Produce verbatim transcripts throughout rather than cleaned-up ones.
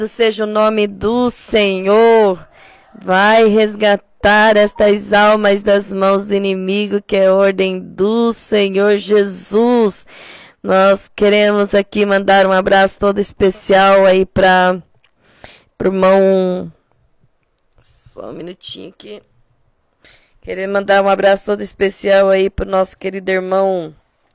Seja o nome do Senhor. Vai resgatar estas almas das mãos do inimigo, que é ordem do Senhor Jesus. Nós queremos aqui mandar um abraço todo especial aí para o irmão. Só um minutinho aqui. Queremos mandar um abraço todo especial aí para o nosso querido irmão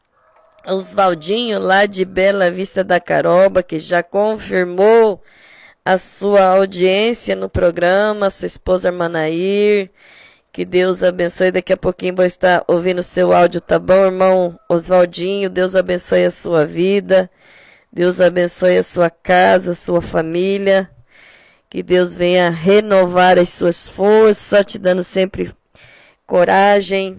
Oswaldinho, lá de Bela Vista da Caroba, que já confirmou a sua audiência no programa, sua esposa Manair. Que Deus abençoe. Daqui a pouquinho vou estar ouvindo o seu áudio, tá bom, irmão Oswaldinho? Deus abençoe a sua vida. Deus abençoe a sua casa, a sua família. Que Deus venha renovar as suas forças, te dando sempre coragem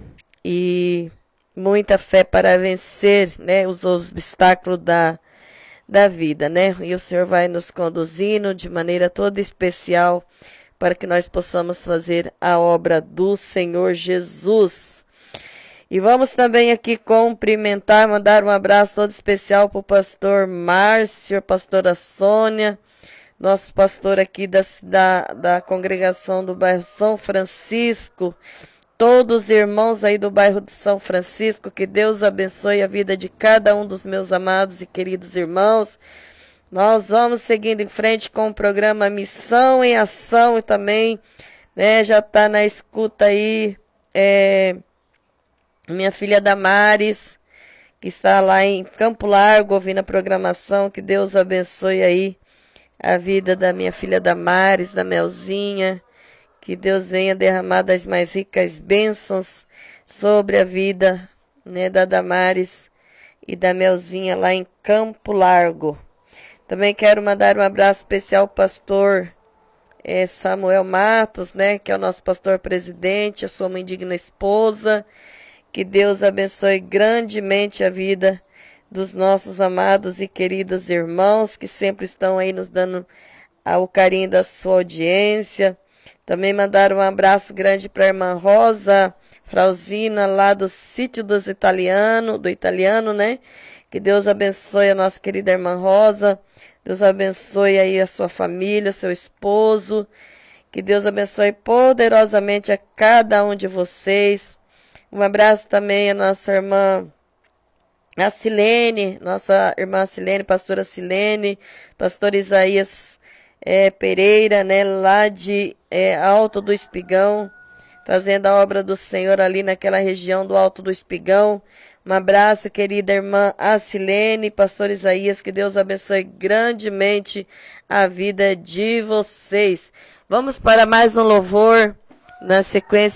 e muita fé para vencer, né, os obstáculos da da vida, né? E o Senhor vai nos conduzindo de maneira toda especial para que nós possamos fazer a obra do Senhor Jesus. E vamos também aqui cumprimentar, mandar um abraço todo especial para o pastor Márcio, a pastora Sônia, nosso pastor aqui da, da, da congregação do bairro São Francisco, todos os irmãos aí do bairro de São Francisco, que Deus abençoe a vida de cada um dos meus amados e queridos irmãos. Nós vamos seguindo em frente com o programa Missão em Ação e também, né, já está na escuta aí, é, minha filha Damares, que está lá em Campo Largo ouvindo a programação. Que Deus abençoe aí a vida da minha filha Damares, da Melzinha. Que Deus venha derramar das mais ricas bênçãos sobre a vida, né, da Damares e da Melzinha lá em Campo Largo. Também quero mandar um abraço especial ao pastor é, Samuel Matos, né, que é o nosso pastor presidente, a sua mãe digna esposa. Que Deus abençoe grandemente a vida dos nossos amados e queridos irmãos que sempre estão aí nos dando o carinho da sua audiência. Também mandar um abraço grande para a irmã Rosa Frauzina, lá do sítio dos italianos, do italiano, né? Que Deus abençoe a nossa querida irmã Rosa. Deus abençoe aí a sua família, seu esposo. Que Deus abençoe poderosamente a cada um de vocês. Um abraço também à nossa irmã a Silene, nossa irmã Silene, pastora Silene, pastor Isaías É, Pereira, né, lá de é, Alto do Espigão, fazendo a obra do Senhor ali naquela região do Alto do Espigão. Um abraço, querida irmã Acilene, pastor Isaías, que Deus abençoe grandemente a vida de vocês. Vamos para mais um louvor, na sequência